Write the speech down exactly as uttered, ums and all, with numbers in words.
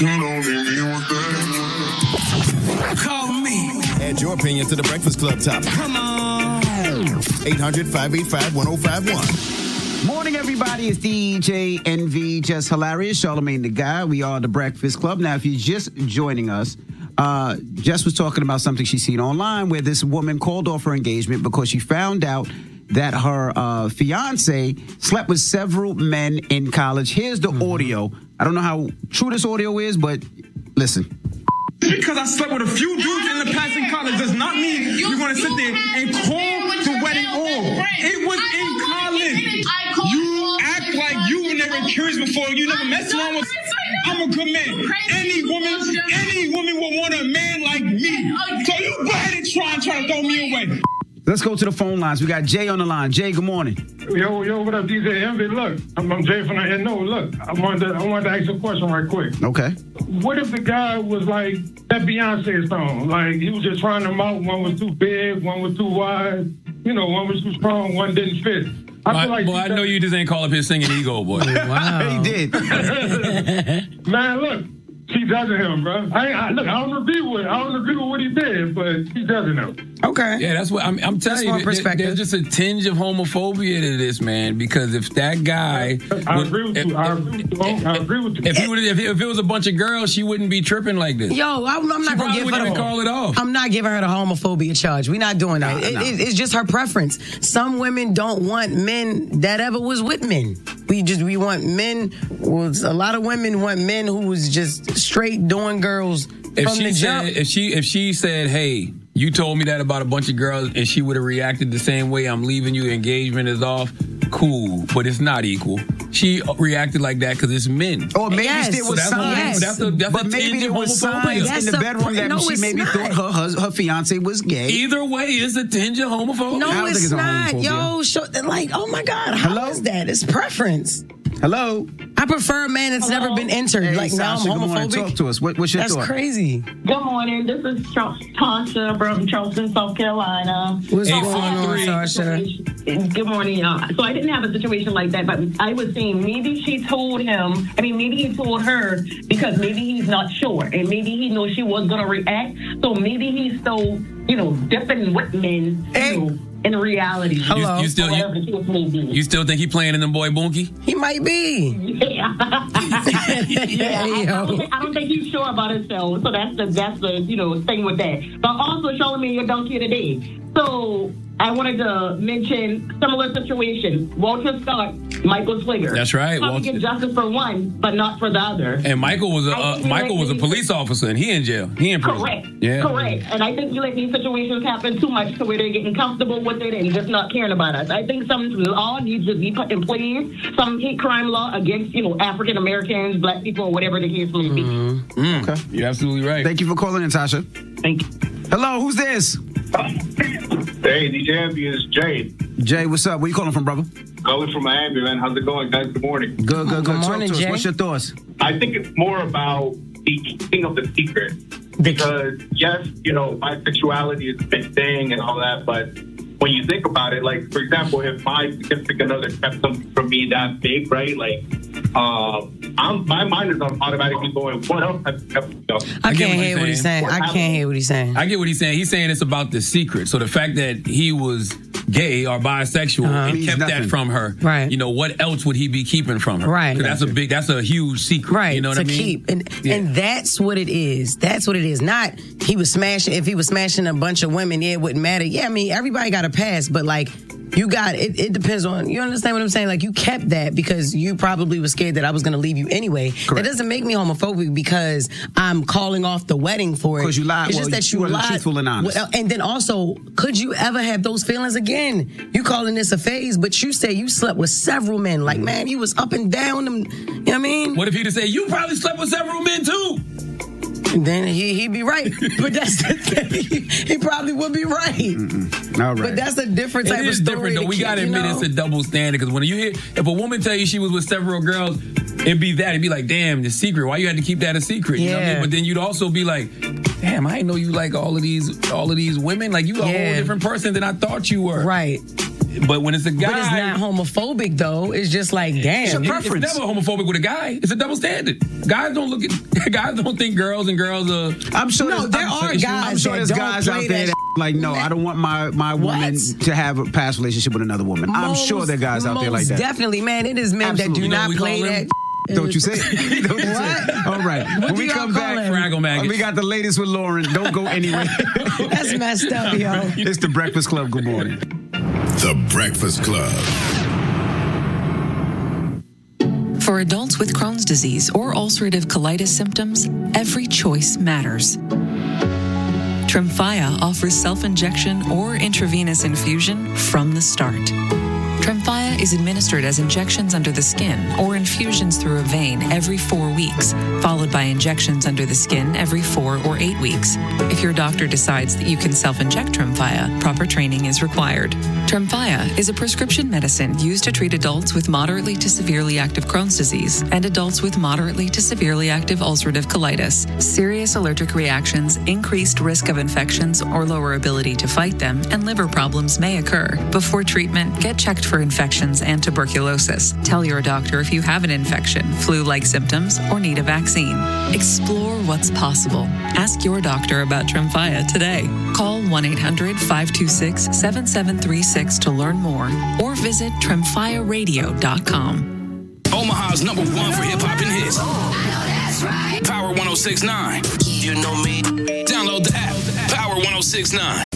can only mean one thing. Call me. Add your opinion to the Breakfast Club topic. Come on. eight hundred, five eight five, one oh five one. Morning, everybody. It's D J N V, Just Hilarious, Charlamagne the Guy. We are the Breakfast Club. Now, if you're just joining us, uh, Jess was talking about something she seen online where this woman called off her engagement because she found out that her uh, fiance slept with several men in college. Here's the mm-hmm. audio. I don't know how true this audio is, but listen. Because I slept with a few dudes in the past in college does not mean you're going to sit there and call the wedding off. It was in college. You act like you were never curious before. You never messed around with. I'm a good man. Any woman, any woman will want a man like me. So you go ahead and try and try to throw me away. Let's go to the phone lines. We got Jay on the line. Jay, good morning. Yo, yo, what up, D J Envy? Look, I'm, I'm Jay from the N O. Look, I wanted to, I wanted to ask a question right quick. Okay. What if the guy was like that Beyonce song? Like, he was just trying them out. One was too big, one was too wide. You know, one was too strong, one didn't fit. I boy, feel like boy I know you just ain't call up his singing ego, boy. Wow. He did. Man, look. She doesn't him, bro. I, I look. I don't agree with. I don't agree with what he did, but she doesn't him. Okay. Yeah, that's what I'm, I'm telling you. There, there's just a tinge of homophobia to this, man. Because if that guy, I would, agree with if, you. I if, agree with you. I agree with you. If he would, if, if it was a bunch of girls, she wouldn't be tripping like this. Yo, I'm, I'm not gonna give her the call it off. I'm not giving her the homophobia charge. We're not doing that. No, it, no. It, it's just her preference. Some women don't want men that ever was with men. We just we want men. Well, a lot of women want men who was just straight doing girls if from she the said, jump. If she if she said, "Hey, you told me that about a bunch of girls," and she would have reacted the same way, "I'm leaving you. Engagement is off." Cool, but it's not equal. She reacted like that because it's men. Or maybe Yes. there was So that's signs. Yes. That's a, that's But a maybe tinge there of was homophobia. signs That's in the a bedroom pre- that no, she it's maybe not. thought her, her her fiance was gay. Either way, it's a tinge of homophobia. No, I don't it's think it's a not. homophobia. Yo, show, like, oh my God, how Hello? is that? It's preference. Hello. I prefer a man that's Hello? never been entered. Hey, like, now I'm Sasha, good morning. homophobic. Talk to us. What, what's your That's thought? crazy. Good morning. This is Ch- Tasha from Charleston, South Carolina. What's Eight going on, four three. Sasha? Good morning, y'all. So I didn't have a situation like that, but I was saying maybe she told him, I mean, maybe he told her because maybe he's not sure, and maybe he knows she was going to react, so maybe he's still, you know, dipping with men, Hey. you know, in reality. Hello. You, you still Whatever you, the case may be. you still think he playing in them boy Boonky? He might be. Yeah. yeah, I, I, don't think, I don't think he's sure about himself. So that's the that's the you know thing with that. But also showing me your donkey today. So I wanted to mention similar situation. Walter Scott, Michael Swigger. That's right, Probably Walter. get justice for one, but not for the other. And Michael was a I uh, think he Michael let was a me- police officer, and he in jail. He in prison. Correct. Yeah. Correct. And I think you let these situations happen too much to where they're getting comfortable with it and just not caring about us. I think some law needs to be put in place, some hate crime law against, you know, African Americans, black people, or whatever the case may be. Mm. Okay. You're absolutely right. Thank you for calling in, Tasha. Thank you. Hello, who's this? Hey, D J Envy is Jay. Jay, what's up? Where you calling from, brother? Calling from Miami, man. How's it going, guys? Good morning. Good, good, good. Good Talk morning, to us. Jay. What's your thoughts? I think it's more about the keeping of the secret. Because, yes, you know, bisexuality is a big thing and all that, but when you think about it, like, for example, if my significant other kept something from me that big, right, like, uh, I'm, my mind is automatically going, what else have you kept from me? I I get can't what hear he's what he's saying. saying. I can't hear what he's saying. I get what he's saying. He's saying it's about the secret. So the fact that he was gay or bisexual Uh-huh. and Means kept nothing. that from her, Right. you know, what else would he be keeping from her? Right. 'Cause that's a big, that's a huge secret. Right, You know what to I mean? keep. And, Yeah. and that's what it is. That's what it is. Not he was smashing, if he was smashing a bunch of women, yeah, it wouldn't matter. Yeah, I mean, everybody got a pass, but like, you got, it, it depends on, you understand what I'm saying? Like, you kept that because you probably were scared that I was going to leave you anyway. Correct. That doesn't make me homophobic because I'm calling off the wedding for it. 'Cause you lied. It's Well, just that you you, wasn't lied. truthful and honest. Well, and then also, could you ever have those feelings again? You calling this a phase, but you say you slept with several men. Like, man, you was up and down them. You know what I mean? What if he'd have said, you probably slept with several men too? Then he he'd be right, but that's the thing. He probably would be right. Mm-mm. All right. But that's a different type It is of story. different though. to We keep, gotta you admit know? it's a double standard because when you hear if a woman tell you she was with several girls, it'd be that. It'd be like, damn, the secret. Why you had to keep that a secret? You know what I Yeah. mean? But then you'd also be like, damn, I didn't know you like all of these all of these women. Like you a Yeah. whole different person than I thought you were. Right. But when it's a guy, but it's not homophobic though. It's just like, damn, it's your preference. It's never homophobic with a guy. It's a double standard. Guys don't look at guys don't think girls and girls are. I'm sure no, there I'm are sure, guys. I'm sure there's guys out there that like, no, I don't want my my What? woman to have a past relationship with another woman. I'm Most- sure there are guys out there like that. Definitely, man. It is men Absolutely. that do You know not what we play call that. them? Don't you say it. Don't you say it. All right. What When do we y'all come call back, him? Fraggle maggots. we got the latest with Lauren. Don't go anywhere. That's messed up, yo. It's the Breakfast Club. Good morning. The Breakfast Club. For adults with Crohn's disease or ulcerative colitis symptoms, every choice matters. Tremfya offers self-injection or intravenous infusion from the start. Tremfya is administered as injections under the skin or infusions through a vein every four weeks, followed by injections under the skin every four or eight weeks. If your doctor decides that you can self-inject Tremfya, proper training is required. Tremfya is a prescription medicine used to treat adults with moderately to severely active Crohn's disease and adults with moderately to severely active ulcerative colitis. Serious allergic reactions, increased risk of infections or lower ability to fight them, and liver problems may occur. Before treatment, get checked for infections and tuberculosis. Tell your doctor if you have an infection, flu-like symptoms, or need a vaccine. Explore what's possible. Ask your doctor about Tremfya today. Call one eight hundred five two six seven seven three six to learn more or visit tremfya radio dot com. Omaha's number one for hip-hop and hits. Oh, I know that's right. Power one oh six point nine. You know me. Download the app. Power one oh six point nine.